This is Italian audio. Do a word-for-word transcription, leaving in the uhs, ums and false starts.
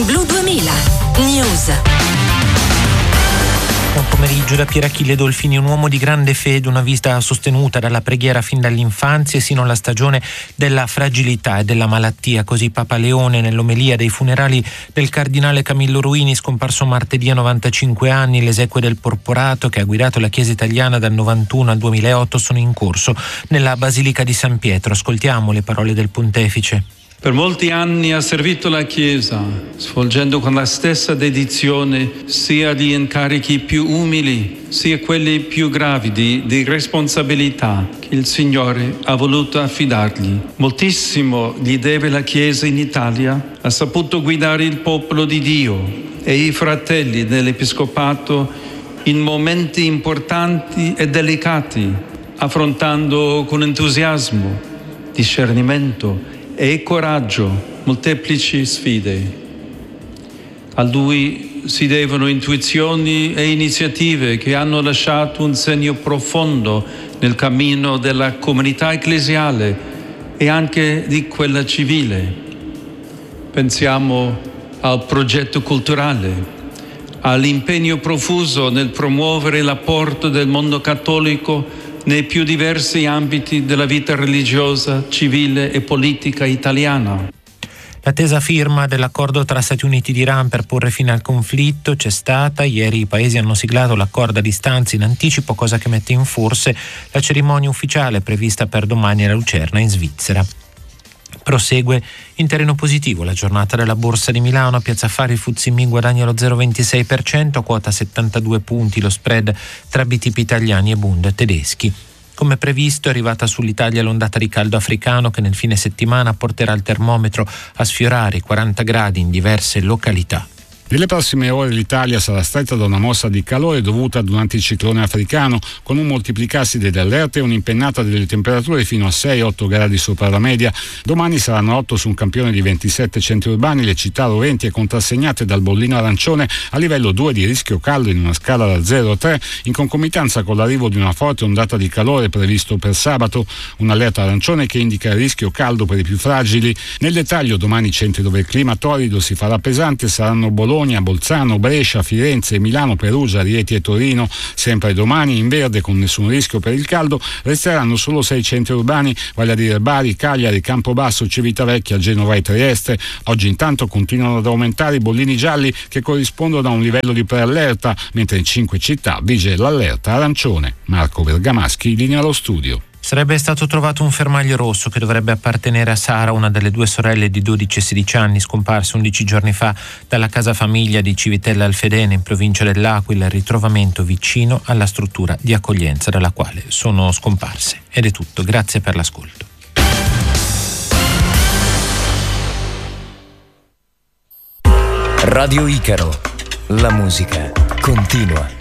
Blu duemila News. Buon pomeriggio da Pier Achille Dolfini. Un uomo di grande fede, una vita sostenuta dalla preghiera fin dall'infanzia e sino alla stagione della fragilità e della malattia. Così Papa Leone nell'omelia dei funerali del cardinale Camillo Ruini, scomparso martedì a novantacinque anni. Le esequie del porporato, che ha guidato la Chiesa italiana dal novantuno al duemilaotto, sono in corso nella Basilica di San Pietro. Ascoltiamo le parole del pontefice. Per molti anni ha servito la Chiesa, svolgendo con la stessa dedizione sia gli incarichi più umili, sia quelli più gravi di, di responsabilità che il Signore ha voluto affidargli. Moltissimo gli deve la Chiesa in Italia, ha saputo guidare il popolo di Dio e i fratelli dell'Episcopato in momenti importanti e delicati, affrontando con entusiasmo, discernimento e coraggio molteplici sfide. A lui si devono intuizioni e iniziative che hanno lasciato un segno profondo nel cammino della comunità ecclesiale e anche di quella civile. Pensiamo al progetto culturale, all'impegno profuso nel promuovere l'apporto del mondo cattolico nei più diversi ambiti della vita religiosa, civile e politica italiana. L'attesa firma dell'accordo tra Stati Uniti ed Iran per porre fine al conflitto c'è stata. Ieri i paesi hanno siglato l'accordo a distanza in anticipo, cosa che mette in forse la cerimonia ufficiale prevista per domani a Lucerna in Svizzera. Prosegue in terreno positivo la giornata della Borsa di Milano. A Piazza Affari il F T S E M I guadagna lo zero virgola ventisei per cento, quota settantadue punti lo spread tra B T P italiani e Bund tedeschi. Come previsto è arrivata sull'Italia l'ondata di caldo africano che nel fine settimana porterà il termometro a sfiorare i quaranta gradi in diverse località. Nelle prossime ore l'Italia sarà stretta da una mossa di calore dovuta ad un anticiclone africano, con un moltiplicarsi delle allerte e un'impennata delle temperature fino a sei otto gradi sopra la media. Domani saranno otto su un campione di ventisette centri urbani le città roventi e contrassegnate dal bollino arancione a livello due di rischio caldo in una scala da zero a tre, in concomitanza con l'arrivo di una forte ondata di calore previsto per sabato. Un'allerta arancione che indica il rischio caldo per i più fragili. Nel dettaglio, domani i centri dove il clima torrido si farà pesante saranno Bologna, Bolzano, Brescia, Firenze, Milano, Perugia, Rieti e Torino. Sempre domani in verde con nessun rischio per il caldo resteranno solo sei centri urbani, vale a dire Bari, Cagliari, Campobasso, Civitavecchia, Genova e Trieste. Oggi intanto continuano ad aumentare i bollini gialli che corrispondono a un livello di preallerta, mentre in cinque città vige l'allerta arancione. Marco Bergamaschi, linea allo studio. Sarebbe stato trovato un fermaglio rosso che dovrebbe appartenere a Sara, una delle due sorelle di dodici e sedici anni, scomparse undici giorni fa dalla casa famiglia di Civitella Alfedene in provincia dell'Aquila. Il ritrovamento vicino alla struttura di accoglienza dalla quale sono scomparse. Ed è tutto, grazie per l'ascolto. Radio Icaro, la musica continua.